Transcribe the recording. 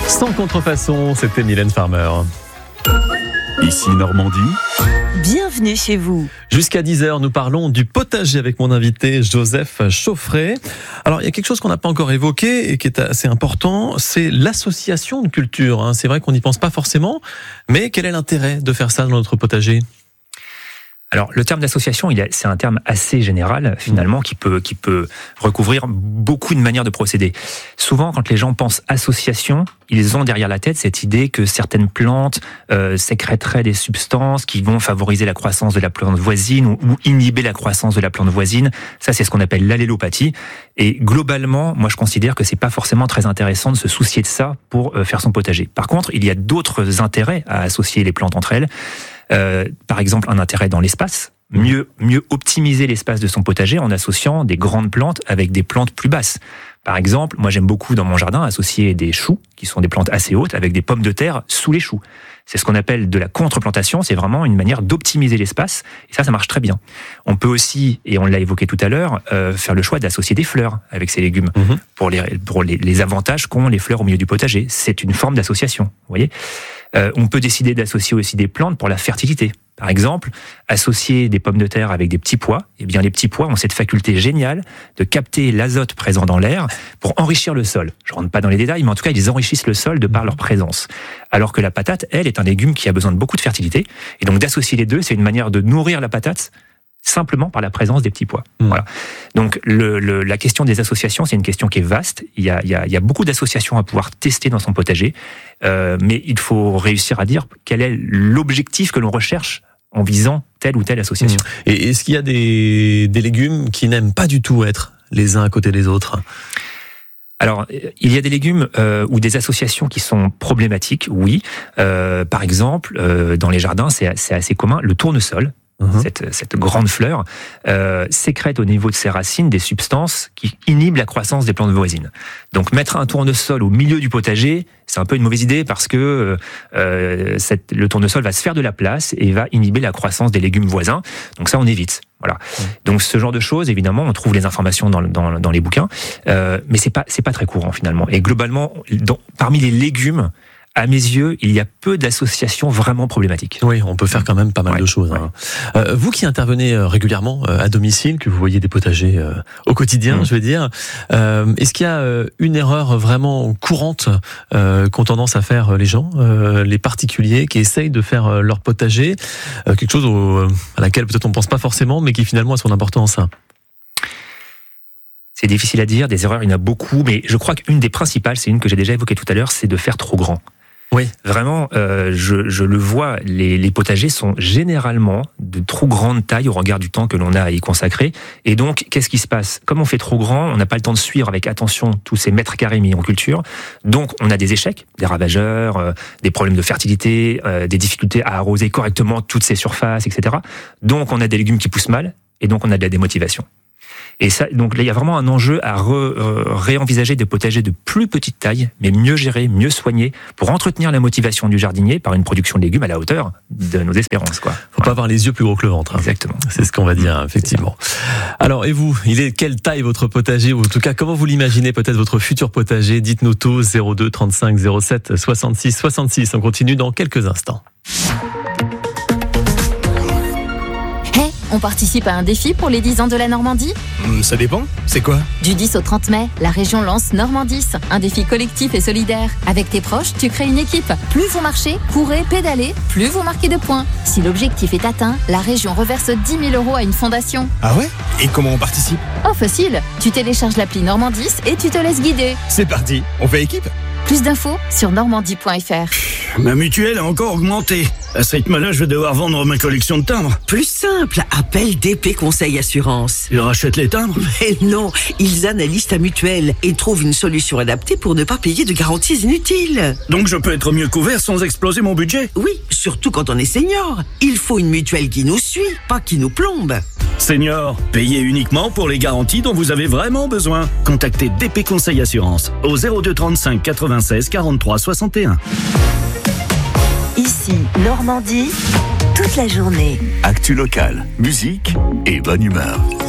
Sans contrefaçon, c'était Mylène Farmer. Ici Normandie. Bienvenue chez vous. Jusqu'à 10h, nous parlons du potager avec mon invité Joseph Chauffret. Alors, il y a quelque chose qu'on n'a pas encore évoqué et qui est assez important, c'est l'association de culture. C'est vrai qu'on n'y pense pas forcément, mais quel est l'intérêt de faire ça dans notre potager ? Alors, le terme d'association, c'est un terme assez général, finalement, qui peut recouvrir beaucoup de manières de procéder. Souvent, quand les gens pensent association, ils ont derrière la tête cette idée que certaines plantes sécréteraient des substances qui vont favoriser la croissance de la plante voisine ou inhiber la croissance de la plante voisine. Ça, c'est ce qu'on appelle l'allélopathie. Et globalement, moi, je considère que c'est pas forcément très intéressant de se soucier de ça pour faire son potager. Par contre, il y a d'autres intérêts à associer les plantes entre elles. Par exemple, un intérêt dans l'espace. Mieux optimiser l'espace de son potager en associant des grandes plantes avec des plantes plus basses. Par exemple, moi j'aime beaucoup dans mon jardin associer des choux, qui sont des plantes assez hautes, avec des pommes de terre sous les choux. C'est ce qu'on appelle de la contreplantation, c'est vraiment une manière d'optimiser l'espace, et ça marche très bien. On peut aussi, et on l'a évoqué tout à l'heure, faire le choix d'associer des fleurs avec ces légumes, pour les avantages qu'ont les fleurs au milieu du potager. C'est une forme d'association, vous voyez. On peut décider d'associer aussi des plantes pour la fertilité. Par exemple, associer des pommes de terre avec des petits pois, eh bien les petits pois ont cette faculté géniale de capter l'azote présent dans l'air pour enrichir le sol. Je rentre pas dans les détails, mais en tout cas, ils enrichissent le sol de par leur présence. Alors que la patate, elle, est un légume qui a besoin de beaucoup de fertilité. Et donc d'associer les deux, c'est une manière de nourrir la patate simplement par la présence des petits pois. Voilà. Donc la question des associations, c'est une question qui est vaste. Il y a beaucoup d'associations à pouvoir tester dans son potager, mais il faut réussir à dire quel est l'objectif que l'on recherche en visant telle ou telle association. Et est-ce qu'il y a des légumes qui n'aiment pas du tout être les uns à côté des autres ? Alors, il y a des légumes ou des associations qui sont problématiques, oui. Par exemple, dans les jardins, c'est assez commun, le tournesol. Cette grande fleur sécrète au niveau de ses racines des substances qui inhibent la croissance des plantes voisines. Donc mettre un tournesol au milieu du potager, c'est un peu une mauvaise idée parce que le tournesol va se faire de la place et va inhiber la croissance des légumes voisins. Donc ça, on évite. Voilà. Donc ce genre de choses, évidemment, on trouve les informations dans les bouquins, mais c'est pas très courant finalement. Et globalement, parmi les légumes, à mes yeux, il y a peu d'associations vraiment problématiques. Oui, on peut faire quand même pas mal de choses. Vous qui intervenez régulièrement à domicile, que vous voyez des potagers au quotidien, je veux dire, est-ce qu'il y a une erreur vraiment courante qu'ont tendance à faire les gens, les particuliers qui essayent de faire leur potager, quelque chose à laquelle peut-être on ne pense pas forcément, mais qui finalement a son importance? C'est difficile à dire, des erreurs, il y en a beaucoup, mais je crois qu'une des principales, c'est une que j'ai déjà évoquée tout à l'heure, c'est de faire trop grand. Oui. Vraiment, je le vois, les potagers sont généralement de trop grande taille au regard du temps que l'on a à y consacrer. Et donc, qu'est-ce qui se passe ? Comme on fait trop grand, on n'a pas le temps de suivre avec attention tous ces mètres carrés mis en culture. Donc, on a des échecs, des ravageurs, des problèmes de fertilité, des difficultés à arroser correctement toutes ces surfaces, etc. Donc, on a des légumes qui poussent mal, et donc on a de la démotivation. Et ça, donc là, il y a vraiment un enjeu à réenvisager des potagers de plus petite taille, mais mieux gérés, mieux soignés, pour entretenir la motivation du jardinier par une production de légumes à la hauteur de nos espérances, quoi. Faut pas avoir les yeux plus gros que le ventre. Exactement. C'est ce qu'on va dire, effectivement. Alors, et vous, il est quelle taille votre potager, ou en tout cas, comment vous l'imaginez peut-être votre futur potager? Dites-nous tout, 02 35 07 66 66. On continue dans quelques instants. On participe à un défi pour les 10 ans de la Normandie ? Ça dépend, c'est quoi ? Du 10 au 30 mai, la région lance Normandis, un défi collectif et solidaire. Avec tes proches, tu crées une équipe. Plus vous marchez, courez, pédalez, plus vous marquez de points. Si l'objectif est atteint, la région reverse 10 000 € à une fondation. Ah ouais ? Et comment on participe ? Oh facile, tu télécharges l'appli Normandis et tu te laisses guider. C'est parti, on fait équipe ? Plus d'infos sur normandie.fr. Ma mutuelle a encore augmenté. À ce rythme-là, je vais devoir vendre ma collection de timbres. Plus simple, appelle DP Conseil Assurance. Ils rachètent les timbres ? Mais non, ils analysent ta mutuelle et trouvent une solution adaptée pour ne pas payer de garanties inutiles. Donc je peux être mieux couvert sans exploser mon budget ? Oui, surtout quand on est senior. Il faut une mutuelle qui nous suit, pas qui nous plombe. Senior, payez uniquement pour les garanties dont vous avez vraiment besoin. Contactez DP Conseil Assurance au 02 35 96 43 61. Ici, Normandie, toute la journée. Actu locale, musique et bonne humeur.